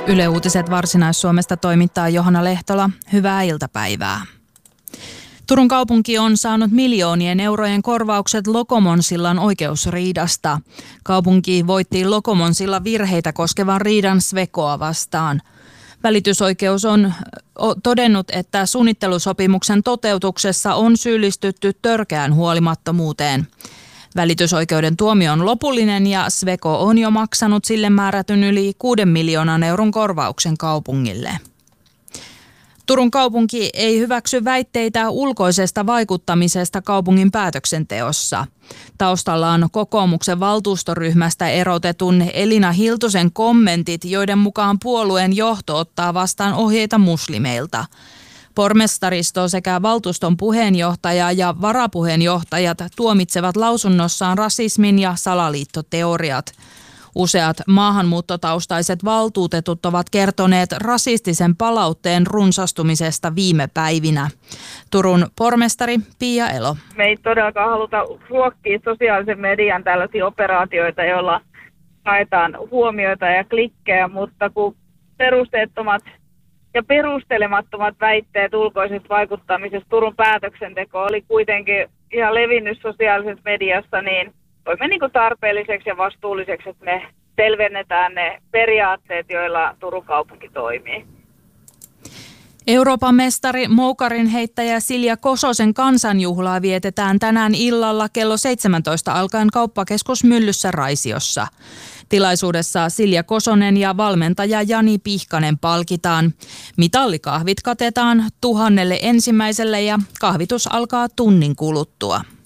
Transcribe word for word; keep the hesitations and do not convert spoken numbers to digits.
Yle Uutiset Varsinais-Suomesta toimittaa Johanna Lehtola. Hyvää iltapäivää. Turun kaupunki on saanut miljoonien eurojen korvaukset Lokomonsillan oikeusriidasta. Kaupunki voitti Lokomonsillan virheitä koskevan riidan Swecoa vastaan. Välitysoikeus on todennut, että suunnittelusopimuksen toteutuksessa on syyllistytty törkeään huolimattomuuteen. Välitysoikeuden tuomio on lopullinen ja Sweco on jo maksanut sille määrätyn yli kuuden miljoonan euron korvauksen kaupungille. Turun kaupunki ei hyväksy väitteitä ulkoisesta vaikuttamisesta kaupungin päätöksenteossa. Taustalla on kokoomuksen valtuustoryhmästä erotetun Elina Hiltusen kommentit, joiden mukaan puolueen johto ottaa vastaan ohjeita muslimeilta. Pormestaristo sekä valtuuston puheenjohtaja ja varapuheenjohtajat tuomitsevat lausunnossaan rasismin ja salaliittoteoriat. Useat maahanmuuttotaustaiset valtuutetut ovat kertoneet rasistisen palautteen runsastumisesta viime päivinä. Turun pormestari Pia Elo. Me ei todellakaan haluta ruokkia sosiaalisen median tällaisia operaatioita, joilla haetaan huomioita ja klikkejä, mutta kun perusteettomat ja perustelemattomat väitteet ulkoisesta vaikuttamisesta Turun päätöksenteko oli kuitenkin ihan levinnyt sosiaalisessa mediassa, niin toimme niin kuin tarpeelliseksi ja vastuulliseksi, että me selvennetään ne periaatteet, joilla Turun kaupunki toimii. Euroopan mestari moukarin heittäjä Silja Kososen kansanjuhlaa vietetään tänään illalla kello seitsemäntoista alkaen kauppakeskus Myllyssä Raisiossa. Tilaisuudessa Silja Kosonen ja valmentaja Jani Pihkanen palkitaan. Mitallikahvit katetaan tuhannelle ensimmäiselle ja kahvitus alkaa tunnin kuluttua.